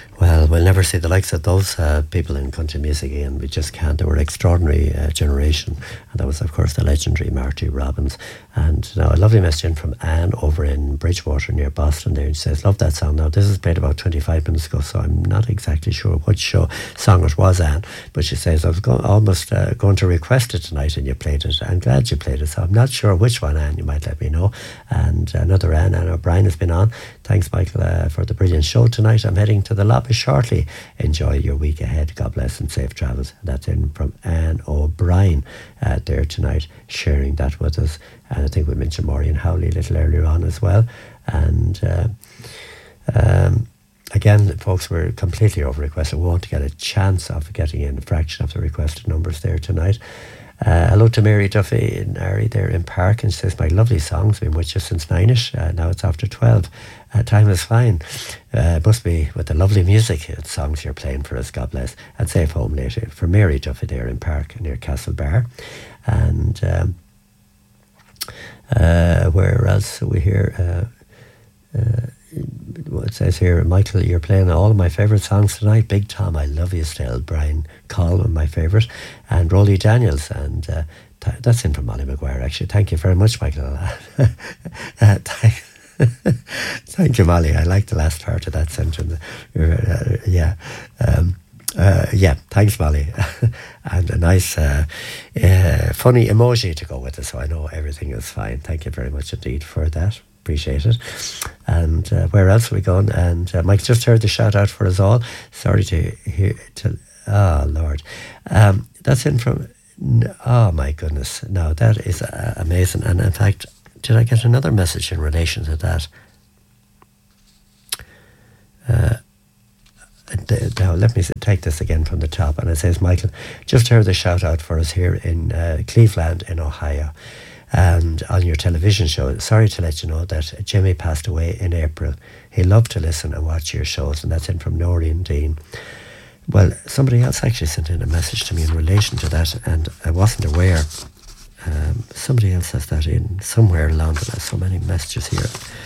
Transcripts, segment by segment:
Well, we'll never see the likes of those people in country music again. We just can't. They were an extraordinary generation. And that was, of course, the legendary Marty Robbins. And now a lovely message in from Anne over in Bridgewater near Boston there. And she says, love that song. Now, this is played about 25 minutes ago, so I'm not exactly sure which song it was, Anne. But she says, I was almost going to request it tonight and you played it. I'm glad you played it. So I'm not sure which one, Anne. You might let me know. And another Anne O'Brien has been on. Thanks, Michael, for the brilliant show tonight. I'm heading to the lobby shortly. Enjoy your week ahead. God bless and safe travels. That's in from Anne O'Brien there tonight, sharing that with us. And I think we mentioned Maureen Howley a little earlier on as well. And again, folks, we're completely over requested. We won't get a chance of getting in a fraction of the requested numbers there tonight. Hello to Mary Duffy in Ari there in Park, and she says, my lovely songs been with you since 9ish. Now it's after 12. Time is fine. Must be with the lovely music songs you're playing for us. God bless. And safe home later for Mary Duffy there in Park near Castlebar. And where else are we here? It says here, Michael, you're playing all of my favourite songs tonight. Big Tom, I Love You Still. Brian Coleman, my favourite. And Rolly Daniels. And that's in from Molly Maguire, actually. Thank you very much, Michael. Thank you, Molly. I like the last part of that sentence. Yeah, thanks, Molly. And a nice, funny emoji to go with it, so I know everything is fine. Thank you very much indeed for that. Appreciate it. And where else are we going? And Mike just heard the shout out for us all. Sorry to hear. Lord. That's in from. Oh my goodness! No, that is amazing. And in fact, did I get another message in relation to that? Now let me take this again from the top. And it says, Michael, just heard the shout out for us here in Cleveland in Ohio. And on your television show, sorry to let you know that Jimmy passed away in April. He loved to listen and watch your shows, and that's in from Noreen Dean. Well, somebody else actually sent in a message to me in relation to that, and I wasn't aware. Somebody else has that in somewhere along the line. So many messages here.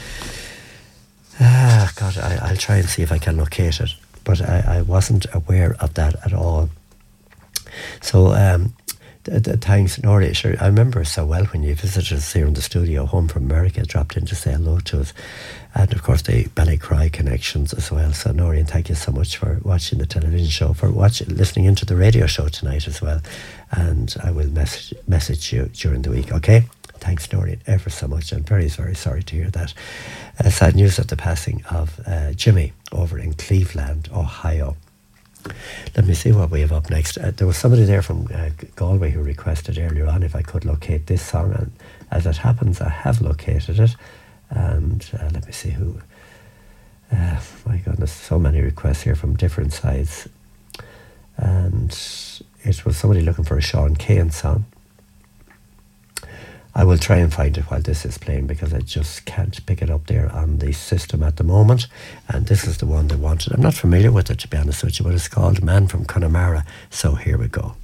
God, I'll try and see if I can locate it, but I wasn't aware of that at all. So, thanks, Nori. Sure, I remember so well when you visited us here in the studio, home from America, dropped in to say hello to us. And of course, the Ballycry connections as well. So, Noreen, thank you so much for watching the television show, for listening into the radio show tonight as well. And I will message you during the week, okay? Thanks, Noreen, ever so much. I'm very, very sorry to hear that. Sad news of the passing of Jimmy over in Cleveland, Ohio. Let me see what we have up next. There was somebody there from Galway who requested earlier on if I could locate this song, and as it happens I have located it. And let me see who. My goodness, so many requests here from different sides. And it was somebody looking for a Sean Kane song. I will try and find it while this is playing, because I just can't pick it up there on the system at the moment. And this is the one they wanted. I'm not familiar with it, to be honest with you, but it's called Man from Connemara. So here we go.